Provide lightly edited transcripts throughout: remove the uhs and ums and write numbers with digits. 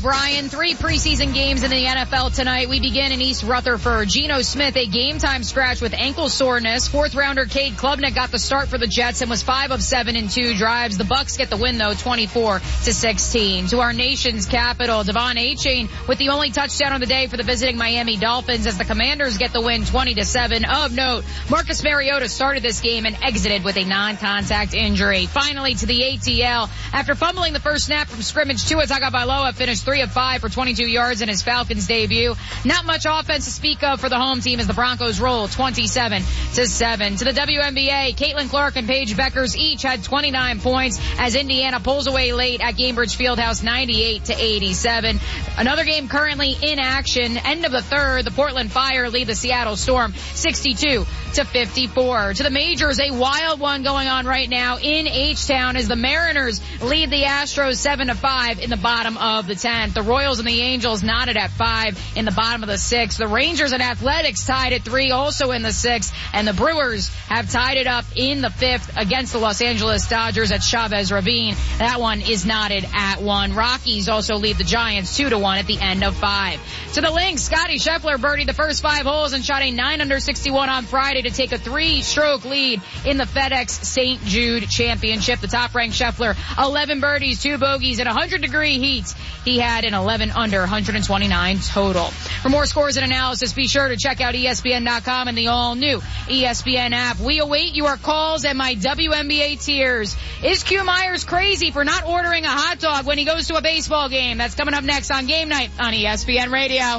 O'Brien. 3 preseason games in the NFL tonight. We begin in East Rutherford. Geno Smith, a game-time scratch with ankle soreness. 4th-rounder Cade Klubnik got the start for the Jets and was 5 of 7 in 2 drives. The Bucs get the win, though, 24-16. To our nation's capital, Devon Achane with the only touchdown of the day for the visiting Miami Dolphins as the Commanders get the win 20-7. Of note, Marcus Mariota started this game and exited with a non-contact injury. Finally, to the ATL. After fumbling the first snap from scrimmage, Tua Tagovailoa finished 3 of 5 for 22 yards in his Falcons debut. Not much offense to speak of for the home team as the Broncos roll 27-7. To the WNBA, Caitlin Clark and Paige Beckers each had 29 points as Indiana pulls away late at Gainbridge Fieldhouse 98-87. Another game currently in action. End of the third, the Portland Fire lead the Seattle Storm 62-54. To the majors, a wild one going on right now in H-Town as the Mariners lead the Astros 7-5 in the bottom of the 10th. The Royals and the Angels knotted at 5 in the bottom of the 6th. The Rangers and Athletics tied at 3 also in the 6th. And the Brewers have tied it up in the 5th against the Los Angeles Dodgers at Chavez Ravine. That one is knotted at 1. Rockies also lead the Giants 2-1 at the end of 5. To the Lynx, Scotty Scheffler birdied the first 5 holes and shot a 9 under 61 on Friday to take a 3-stroke lead in the FedEx St. Jude Championship. The top-ranked Scheffler, 11 birdies, 2 bogeys, and 100-degree heat. He had an 11 under 129 total. For more scores and analysis, be sure to check out ESPN.com and the all-new ESPN app. We await your calls and my WNBA tears. Is Q Myers crazy for not ordering a hot dog when he goes to a baseball game? That's coming up next on Game Night on ESPN Radio.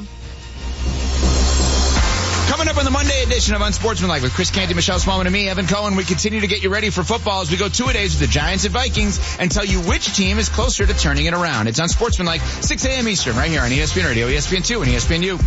Coming up on the Monday edition of Unsportsmanlike with Chris Canty, Michelle Smallman, and me, Evan Cohen, we continue to get you ready for football as we go 2-a-days with the Giants and Vikings and tell you which team is closer to turning it around. It's Unsportsmanlike, 6 a.m. Eastern, right here on ESPN Radio, ESPN2, and ESPNU.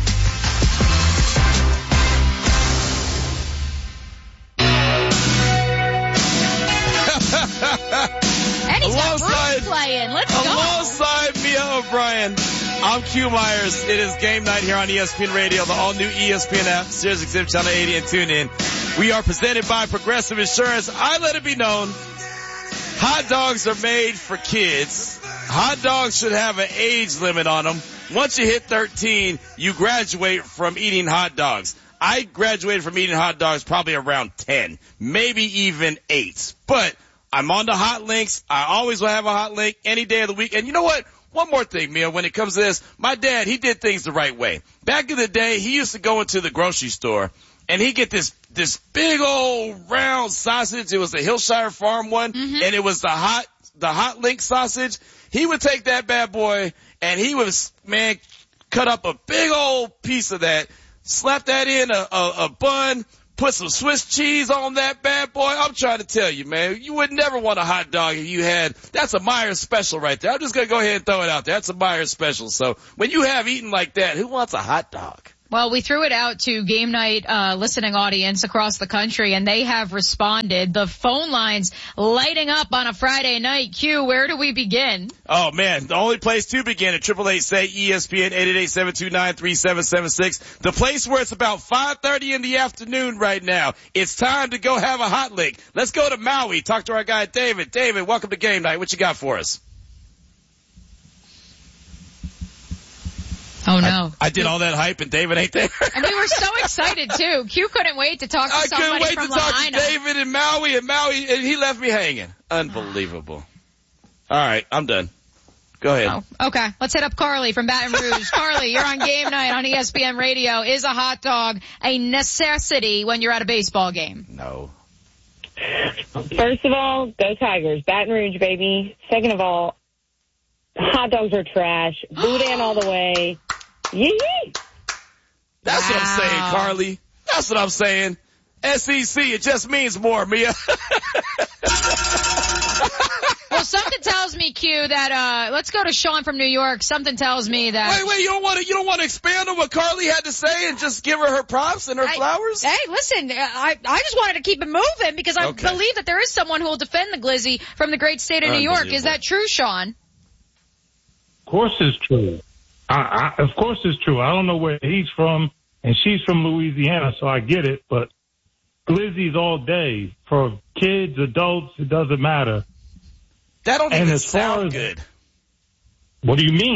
And he's got Bruce playing. Let's go. Alongside Mia O'Brien, I'm Q Myers. It is game night here on ESPN Radio, the all-new ESPN app, Sirius XM Channel 80, and tune in. We are presented by Progressive Insurance. I let it be known, hot dogs are made for kids. Hot dogs should have an age limit on them. Once you hit 13, you graduate from eating hot dogs. I graduated from eating hot dogs probably around 10, maybe even 8. But I'm on the hot links. I always will have a hot link any day of the week. And you know what? One more thing, Mia, when it comes to this, my dad, he did things the right way. Back in the day, he used to go into the grocery store and he'd get this big old round sausage. It was a Hillshire Farm one, and it was the hot link sausage. He would take that bad boy and he would, cut up a big old piece of that, slap that in a bun, put some Swiss cheese on that bad boy. I'm trying to tell you, man, you would never want a hot dog if you had, that's a Myers special right there. I'm just going to go ahead and throw it out there. That's a Myers special. So when you have eaten like that, who wants a hot dog? Well, we threw it out to Game Night listening audience across the country, and they have responded. The phone lines lighting up on a Friday night. Q, where do we begin? Oh, man, the only place to begin at 888-SAY-ESPN, 888-729-3776. The place where it's about 5:30 in the afternoon right now. It's time to go have a hot lick. Let's go to Maui. Talk to our guy, David. David, welcome to Game Night. What you got for us? Oh, no. I did all that hype and David ain't there. And we were so excited, too. Q couldn't wait to talk to somebody from Lahaina. I couldn't wait to talk to David in Maui, and he left me hanging. Unbelievable. All right, I'm done. Go ahead. Oh, okay. Let's hit up Carly from Baton Rouge. Carly, you're on Game Night on ESPN Radio. Is a hot dog a necessity when you're at a baseball game? No. First of all, go Tigers. Baton Rouge, baby. Second of all, hot dogs are trash. Boudin all the way. Yee. That's what I'm saying, Carly. That's what I'm saying. SEC, it just means more, Mia. Well, something tells me, Q, that let's go to Sean from New York. Something tells me that. Wait, you don't want to expand on what Carly had to say and just give her props and her flowers? Hey, listen, I just wanted to keep it moving because I believe that there is someone who will defend the Glizzy from the great state of New York. Is that true, Sean? Of course it's true. Of course it's true. I don't know where he's from, and she's from Louisiana, so I get it. But Glizzy's all day. For kids, adults, it doesn't matter. That don't even sound good. What do you mean?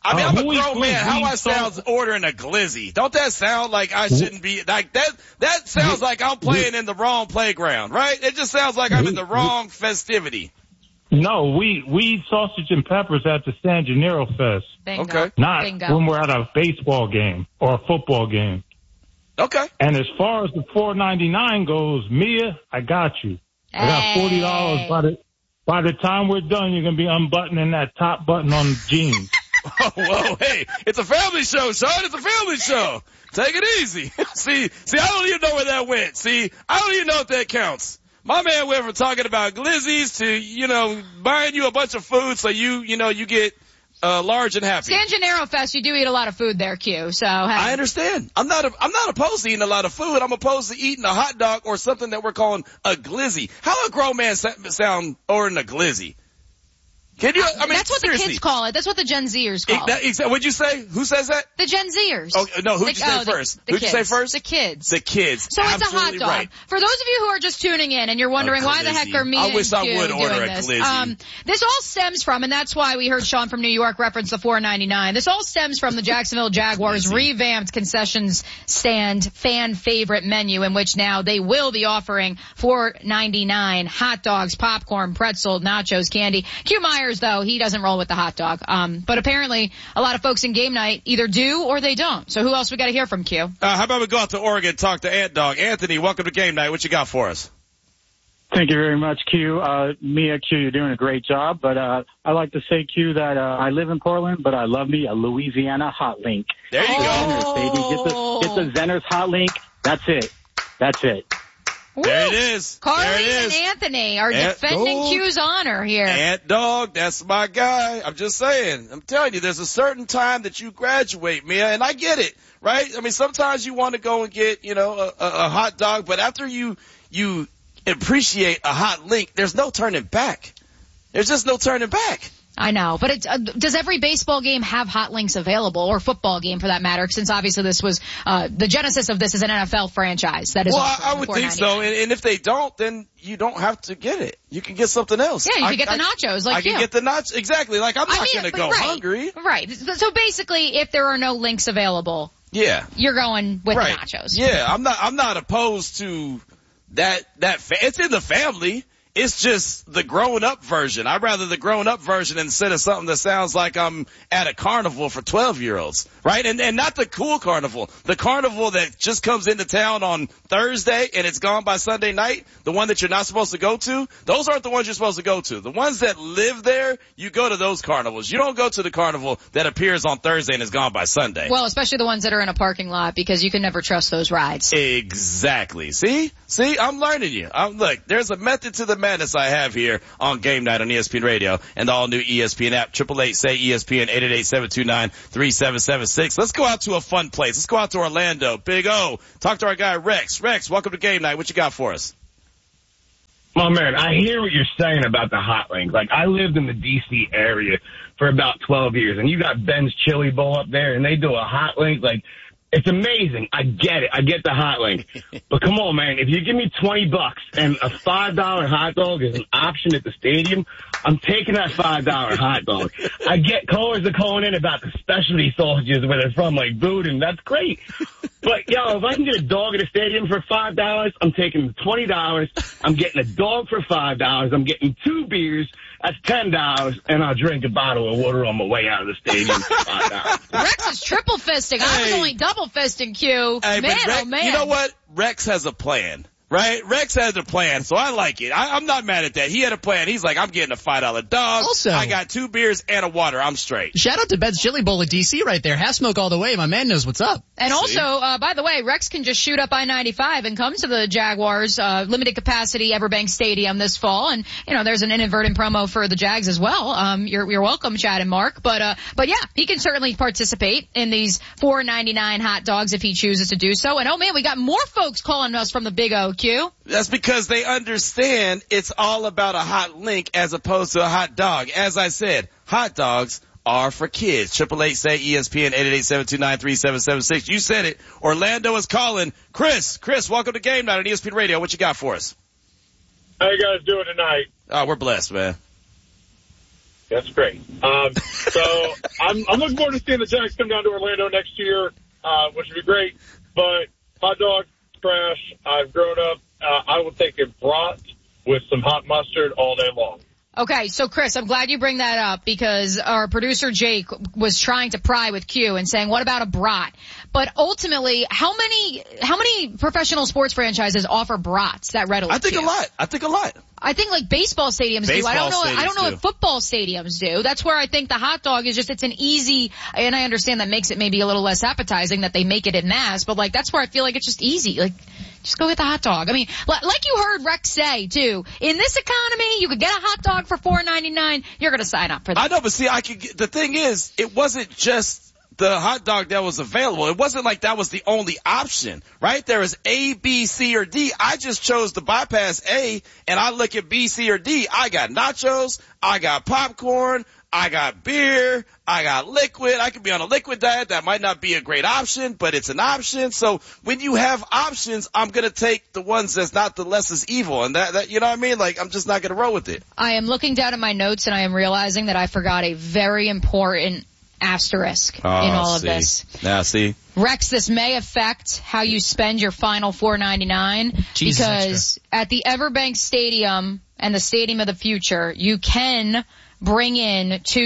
I mean, I'm a grown man. How I sound ordering a glizzy? Don't that sound like I shouldn't be like that? That sounds like I'm playing in the wrong playground, right? It just sounds like I'm in the wrong festivity. No, we eat sausage and peppers at the San Gennaro Fest. Bingo. Okay. Not Bingo. when we're at a baseball game or a football game. Okay. And as far as the $4.99 goes, Mia, I got you. I got $40 by the time we're done, you're going to be unbuttoning that top button on jeans. Oh, whoa, hey, it's a family show, Sean. It's a family show. Take it easy. See, I don't even know where that went. See, I don't even know if that counts. My man went from talking about glizzies to, buying you a bunch of food so you get large and happy. San Gennaro Fest, you do eat a lot of food there, Q. So I understand. I'm not opposed to eating a lot of food. I'm opposed to eating a hot dog or something that we're calling a glizzy. How a grown man sound ordering a glizzy? Can you? I mean, that's what seriously. the kids call it. That's what the Gen Zers call it. What'd you say? Who says that? The Gen Zers. Oh, no, who'd you say first? Who'd you say first? The kids. The kids. So it's a hot Absolutely dog. right. For those of you who are just tuning in and you're wondering why the heck are me I wish I and Q would order doing a this, glizzy. this all stems from, and that's why we heard Sean from New York reference the $4.99. This all stems from the Jacksonville Jaguars' revamped concessions stand fan favorite menu, in which now they will be offering $4.99 hot dogs, popcorn, pretzel, nachos, candy. Q Myers, though, he doesn't roll with the hot dog. But apparently a lot of folks in game night either do or they don't. So who else we got to hear from, Q? How about we go out to Oregon and talk to Ant Dog. Anthony, welcome to game night. What you got for us? Thank you very much, Q. Mia, Q, you're doing a great job. But I like to say, Q, that I live in Portland, but I love me a Louisiana hot link. There you go. Zenners, baby. Get the Zenners hot link. That's it. There it is. Carly there it is. and Anthony are defending Q's honor here. Ant Dog, that's my guy. I'm just saying. I'm telling you, there's a certain time that you graduate, Mia, and I get it, right? I mean, sometimes you want to go and get, a hot dog, but after you appreciate a hot link, there's no turning back. There's just no turning back. I know, but does every baseball game have hot links available, or football game for that matter? Since obviously this was the genesis of this is an NFL franchise that is. Well, I would think so, and if they don't, then you don't have to get it. You can get something else. Yeah, you can get the nachos, like you. I can get the nachos, exactly. Like I'm not going to go hungry. Right. So basically, if there are no links available, yeah, you're going with the nachos. Yeah, I'm not opposed to that. It's in the family. It's just the grown-up version. I'd rather the grown-up version instead of something that sounds like I'm at a carnival for 12-year-olds, right? And not the cool carnival. The carnival that just comes into town on Thursday and it's gone by Sunday night, the one that you're not supposed to go to, those aren't the ones you're supposed to go to. The ones that live there, you go to those carnivals. You don't go to the carnival that appears on Thursday and is gone by Sunday. Well, especially the ones that are in a parking lot, because you can never trust those rides. Exactly. See, I'm learning you. Look, there's a method to the madness I have here on Game Night on ESPN Radio and the all-new ESPN app. 888-SAY-ESPN, 888-729-3776. Let's go out to a fun place. Let's go out to Orlando. Big O. Talk to our guy, Rex. Rex, welcome to Game Night. What you got for us? My man, I hear what you're saying about the hot link. Like, I lived in the D.C. area for about 12 years, and you got Ben's Chili Bowl up there, and they do a hot link. Like, it's amazing. I get it. I get the hot link. But come on, man. If you give me $20 and a $5 hot dog is an option at the stadium, I'm taking that $5 hot dog. I get callers are calling in about the specialty sausages where they're from, like Boudin. That's great. But, if I can get a dog at the stadium for $5, I'm taking the $20. I'm getting a dog for $5. I'm getting 2 beers. That's $10, and I'll drink a bottle of water on my way out of the stadium for $5. Rex is triple fisting. I was only double fisting, Q. Hey, man, Rex, oh man. You know what? Rex has a plan. Right? Rex has a plan, so I like it. I'm not mad at that. He had a plan. He's like, I'm getting a $5 dog. Also, I got 2 beers and a water. I'm straight. Shout out to Ben's Chili Bowl at DC right there. Half smoke all the way. My man knows what's up. And also, by the way, Rex can just shoot up I-95 and come to the Jaguars limited capacity Everbank Stadium this fall. And there's an inadvertent promo for the Jags as well. You're welcome, Chad and Mark. But yeah, he can certainly participate in these $4.99 hot dogs if he chooses to do so. And oh man, we got more folks calling us from the Big O. Q. That's because they understand it's all about a hot link as opposed to a hot dog. As I said, hot dogs are for kids. 888-SAY-ESPN, 888-729-3776. You said it. Orlando is calling. Chris, welcome to Game Night on ESPN Radio. What you got for us? How you guys doing tonight? Oh, we're blessed, man. That's great. So I'm looking forward to seeing the Jags come down to Orlando next year, which would be great. But hot dog, trash. I've grown up. I will take a brat with some hot mustard all day long. Okay, so Chris, I'm glad you bring that up because our producer Jake was trying to pry with Q and saying, what about a brat? But ultimately, how many professional sports franchises offer brats that readily? I think a lot. I think like baseball stadiums do. I don't know if football stadiums do. That's where I think the hot dog is it's an easy, and I understand that makes it maybe a little less appetizing that they make it in mass, but like that's where I feel like it's just easy. Like, just go get the hot dog. I mean, like you heard Rex say too, in this economy, you could get a hot dog for $4.99. You're gonna sign up for that. I know, but see, the thing is, it wasn't just the hot dog that was available. It wasn't like that was the only option, right? There is A, B, C, or D. I just chose to bypass A, and I look at B, C, or D. I got nachos, I got popcorn, I got beer, I got liquid. I could be on a liquid diet. That might not be a great option, but it's an option. So when you have options, I'm going to take the ones that's not the less is evil. And that, you know what I mean? Like, I'm just not going to roll with it. I am looking down at my notes and I am realizing that I forgot a very important asterisk in all of this. Now, see. Rex, this may affect how you spend your final $4.99 because at the Everbank Stadium and the Stadium of the Future, you can bring in 2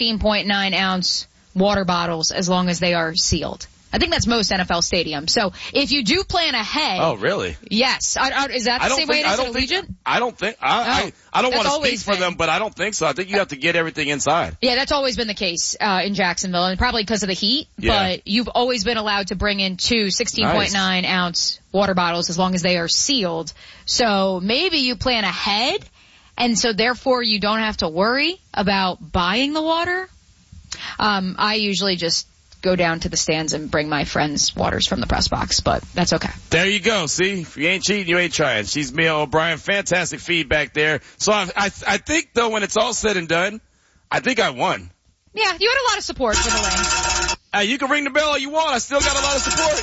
16.9-ounce water bottles as long as they are sealed. I think that's most NFL stadiums. So if you do plan ahead. Oh, really? Yes. Is that the same way it is at Allegiant? I don't think. I don't want to speak for them, but I don't think so. I think you have to get everything inside. Yeah, that's always been the case in Jacksonville, and probably because of the heat. Yeah. But you've always been allowed to bring in 2 16.9-ounce water bottles as long as they are sealed. So maybe you plan ahead, and so therefore you don't have to worry about buying the water. I usually just go down to the stands and bring my friends waters from the press box, but that's okay. There you go. See, if you ain't cheating, you ain't trying. She's Mia O'Brien. Fantastic feedback there. So I think though, when it's all said and done, I think I won. Yeah, you had a lot of support for the win. You can ring the bell all you want. I still got a lot of support.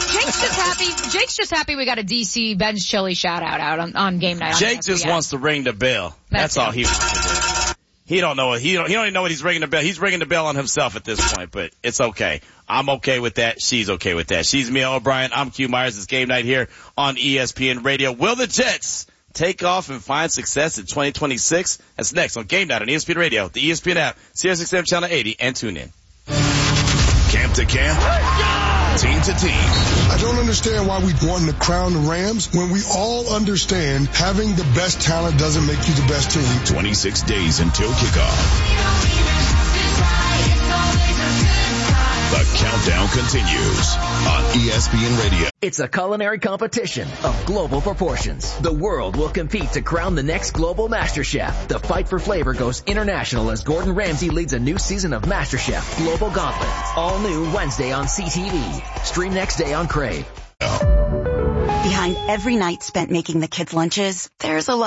Jake's just happy we got a DC Ben's Chili shout out on game night. Jake just wants to ring the bell. That's all he wants to do. He don't know it. He don't even know what he's ringing the bell. He's ringing the bell on himself at this point, but it's okay. I'm okay with that. She's okay with that. She's Mia O'Brien. I'm Q Myers. It's game night here on ESPN Radio. Will the Jets take off and find success in 2026? That's next on Game Night on ESPN Radio, the ESPN app, SiriusXM Channel 80, and tune in. Camp to camp, team to team. I don't understand why we want to crown the Rams when we all understand having the best talent doesn't make you the best team. 26 days until kickoff. The countdown continues on ESPN Radio. It's a culinary competition of global proportions. The world will compete to crown the next global MasterChef. The fight for flavor goes international as Gordon Ramsay leads a new season of MasterChef Global Gauntlet. All new Wednesday on CTV. Stream next day on Crave. Behind every night spent making the kids' lunches, there's a lot